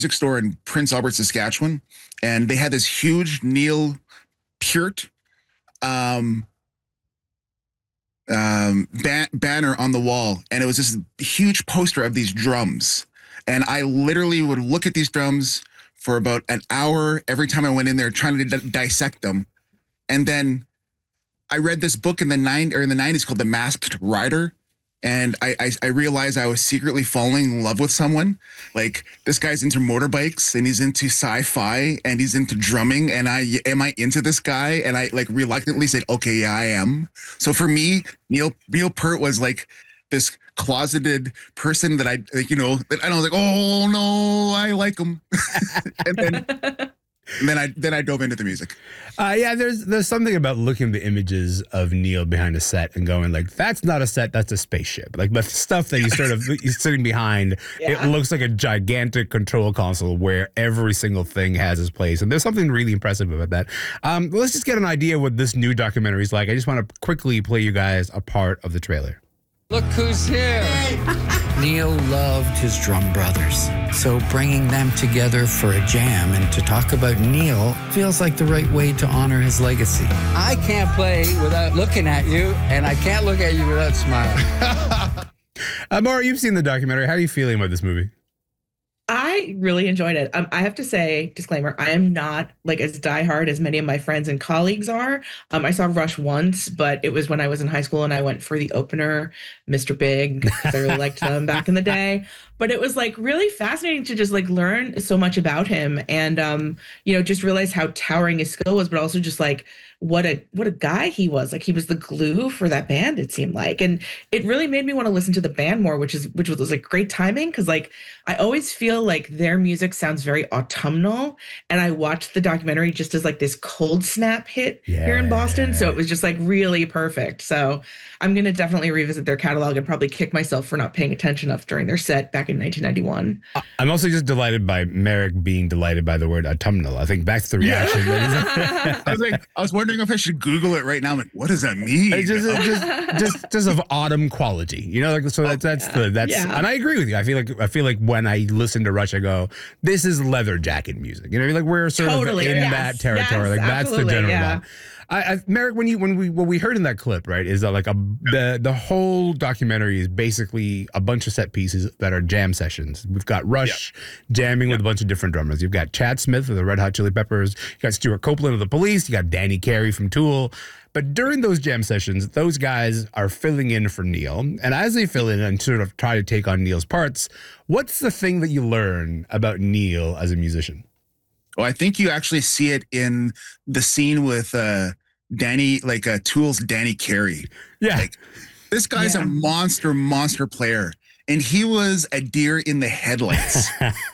music store in Prince Albert, Saskatchewan, and they had this huge Neil Peart um, banner on the wall, and it was this huge poster of these drums. And I literally would look at these drums for about an hour every time I went in there trying to dissect them. And then I read this book in the 90s called The Masked Rider. And I realized I was secretly falling in love with someone. Like, this guy's into motorbikes and he's into sci-fi and he's into drumming. And am I into this guy? And I like reluctantly said, okay, yeah, I am. So for me, Neil Peart was like this closeted person that that I was like, oh no, I like him. and then I dove into the music. Yeah, there's something about looking at the images of Neil behind a set and going like, that's not a set, that's a spaceship. Like the stuff that he's sitting behind, it looks like a gigantic control console where every single thing has its place. And there's something really impressive about that. Let's just get an idea what this new documentary is like. I just want to quickly play you guys a part of the trailer. Look who's here. Neil loved his drum brothers, so bringing them together for a jam and to talk about Neil feels like the right way to honor his legacy. I can't play without looking at you, and I can't look at you without smiling. Maura, you've seen the documentary. How are you feeling about this movie? I really enjoyed it. I have to say, disclaimer, I am not like as diehard as many of my friends and colleagues are. I saw Rush once, but it was when I was in high school and I went for the opener, Mr. Big, because I really liked them back in the day. But it was like really fascinating to just like learn so much about him and, just realize how towering his skill was, but also just like what a guy he was. Like he was the glue for that band, it seemed like. And it really made me want to listen to the band more, which was like great timing. Cause like I always feel like their music sounds very autumnal. And I watched the documentary just as like this cold snap hit here in Boston. So it was just like really perfect. So I'm going to definitely revisit their catalog and probably kick myself for not paying attention enough during their set back in 1991. I'm also just delighted by Merrick being delighted by the word autumnal. I think that's the reaction. I was wondering if I should Google it right now. I'm like, what does that mean? It's just of autumn quality, like so. And I agree with you. I feel like when I listen to Rush, I go, this is leather jacket music. Like we're sort of in that territory. Like that's the general vibe. Merrick, what we heard in that clip, right, is that like the whole documentary is basically a bunch of set pieces that are jam sessions. We've got Rush jamming with a bunch of different drummers. You've got Chad Smith of the Red Hot Chili Peppers. You got Stuart Copeland of the Police. You got Danny Carey from Tool. But during those jam sessions, those guys are filling in for Neil. And as they fill in and sort of try to take on Neil's parts, what's the thing that you learn about Neil as a musician? Well, I think you actually see it in the scene with Tool's Danny Carey. Yeah. Like, this guy's a monster player. And he was a deer in the headlights.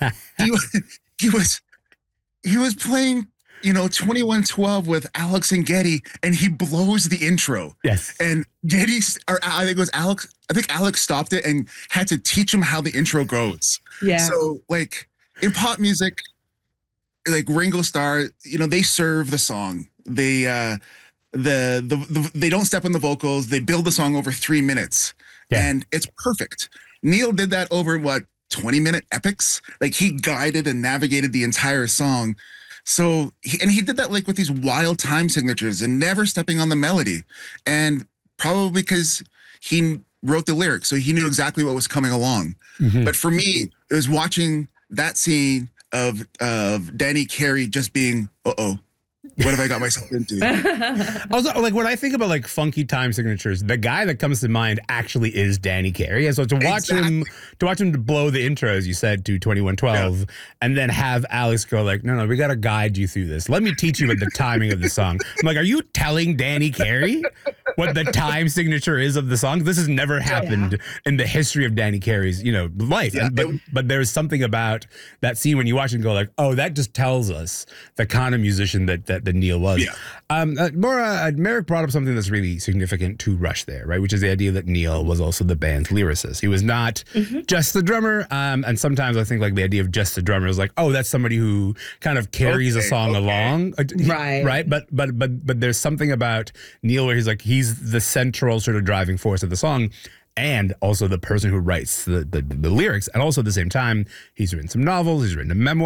he was playing, 2112 with Alex and Geddy, and he blows the intro. Yes. And I think Alex stopped it and had to teach him how the intro goes. Yeah. So like in pop music, like Ringo Starr, they serve the song. They they don't step on the vocals. They build the song over 3 minutes, and it's perfect. Neil did that over 20-minute epics. Like he guided and navigated the entire song. So he did that like with these wild time signatures and never stepping on the melody, and probably because he wrote the lyrics, so he knew exactly what was coming along. Mm-hmm. But for me, it was watching that scene of Danny Carey just being, what have I got myself into? Also, like when I think about like funky time signatures, the guy that comes to mind actually is Danny Carey. And so to watch him blow the intro, as you said, to 2112, and then have Alex go like, no, we got to guide you through this. Let me teach you the timing of the song. I'm like, are you telling Danny Carey what the time signature is of the song? This has never happened in the history of Danny Carey's, life. Yeah, but there's something about that scene when you watch it and go like, oh, that just tells us the kind of musician that Neil was. Yeah. Maura, Merrick brought up something that's really significant to Rush there, right? Which is the idea that Neil was also the band's lyricist. He was not just the drummer. And sometimes I think like the idea of just the drummer is like, oh, that's somebody who kind of carries a song along. Right. Right. But there's something about Neil where he's the central sort of driving force of the song. and also the person who writes the lyrics. And also at the same time, he's written some novels, he's written a memoir.